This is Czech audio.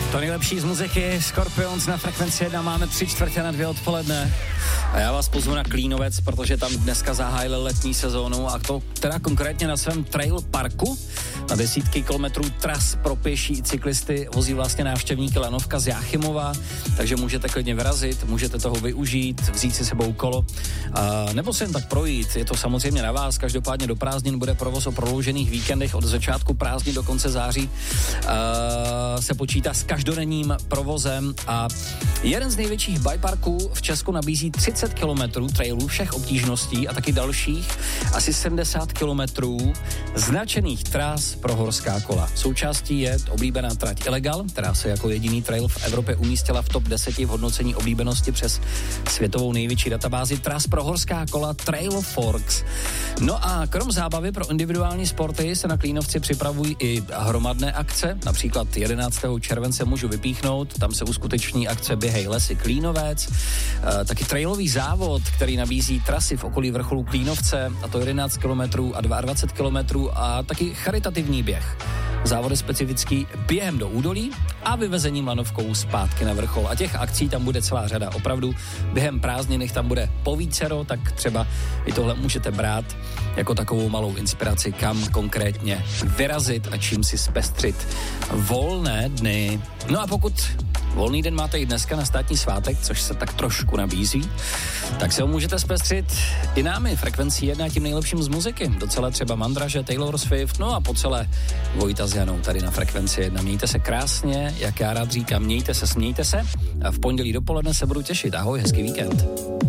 To nejlepší z muziky, Scorpions na Frekvenci 1, máme 3:45 odpoledne. A já vás pozvu na Klínovec, protože tam dneska zahájili letní sezónu a to teda konkrétně na svém trail parku. Na desítky kilometrů tras pro pěší i cyklisty vozí vlastně návštěvníky lanovka z Jáchymova, takže můžete klidně vyrazit, můžete toho využít, vzít si sebou kolo, nebo se jen tak projít. Je to samozřejmě na vás, každopádně do prázdnin bude provoz o prodloužených víkendech od začátku prázdnin do konce září. Se počítá s každodenním provozem a jeden z největších bikeparků v Česku nabízí 30 kilometrů trailů všech obtížností a taky dalších asi 70 kilometrů značených tras pro horská kola. Součástí je oblíbená trať Illegal, která se jako jediný trail v Evropě umístila v top 10 v hodnocení oblíbenosti přes světovou největší databázi tras pro horská kola Trail of Forks. No a krom zábavy pro individuální sporty se na Klínovci připravují i hromadné akce, například 11. července můžu vypíchnout, tam se uskuteční akce Běhej lesy Klínovec, taky trailový závod, který nabízí trasy v okolí vrcholu Klínovce, a to 11 km a 22 km a taky charitativní běh. Závod je specifický během do údolí a vyvezením lanovkou zpátky na vrchol. A těch akcí tam bude celá řada. Opravdu během prázdnin jich tam bude povícero, tak třeba i tohle můžete brát jako takovou malou inspiraci, kam konkrétně vyrazit a čím si zpestřit volné dny. No a pokud volný den máte i dneska na státní svátek, což se tak trošku nabízí, tak se ho můžete zpestřit i námi, Frekvencí 1, tím nejlepším z muziky. Docela třeba Mandraže, Taylor Swift, no a po celé Vojta s Janou tady na Frekvenci 1. Mějte se krásně, jak já rád říkám, mějte se, smějte se a v pondělí dopoledne se budu těšit. Ahoj, hezký víkend.